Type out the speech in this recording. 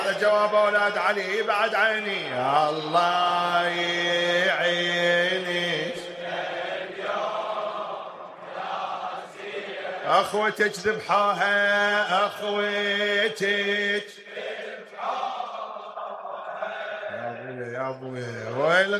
جواب أولاد علي بعد عيني الله يعيني. أخوتك ذبحوها أخوتك يا أبويا يا أبويا ويل